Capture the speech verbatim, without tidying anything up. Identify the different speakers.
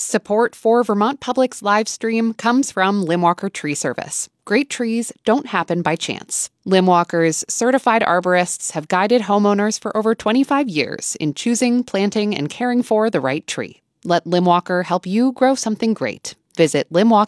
Speaker 1: Support for Vermont Public's live stream comes from Limwalker Tree Service. Great trees don't happen by chance. Limwalker's certified arborists have guided homeowners for over twenty-five years in choosing, planting, and caring for the right tree. Let Limwalker help you grow something great. Visit limwalker